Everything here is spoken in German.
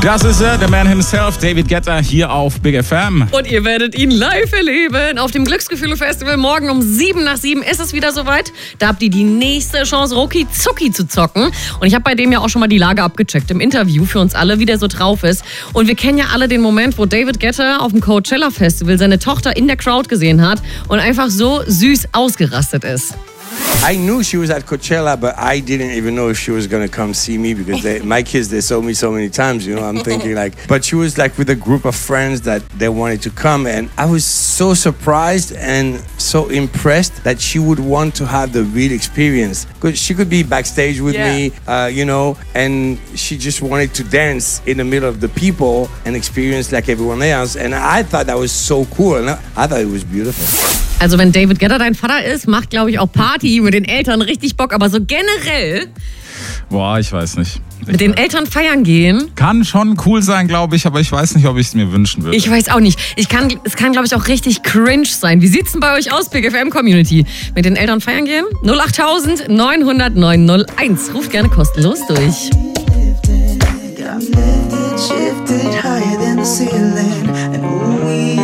Das ist er, der Man himself, David Guetta, hier auf Big FM. Und ihr werdet ihn live erleben auf dem Glücksgefühle-Festival. Morgen um 7:07 ist es wieder soweit. Da habt ihr die nächste Chance, Rucki Zucki zu zocken. Und ich habe bei dem ja auch schon mal die Lage abgecheckt im Interview für uns alle, wie der so drauf ist. Und wir kennen ja alle den Moment, wo David Guetta auf dem Coachella-Festival seine Tochter in der Crowd gesehen hat und einfach so süß ausgerastet ist. I knew she was at Coachella, but I didn't even know if she was going to come see me because my kids, they saw me so many times, you know. I'm thinking but she was with a group of friends that they wanted to come, and I was so surprised and so impressed that she would want to have the real experience. Because she could be backstage with me, you know, and she just wanted to dance in the middle of the people and experience like everyone else. And I thought that was so cool, and I thought it was beautiful. Also wenn David Guetta dein Vater ist, macht, glaube ich, auch Party mit den Eltern richtig Bock. Aber so generell Boah, ich weiß nicht. mit den Eltern feiern gehen. Kann schon cool sein, glaube ich, aber ich weiß nicht, ob ich es mir wünschen würde. Ich weiß auch nicht. Es kann, glaube ich, auch richtig cringe sein. Wie sieht's denn bei euch aus, Big FM Community? Mit den Eltern feiern gehen? 08000 900 901. Ruft gerne kostenlos durch.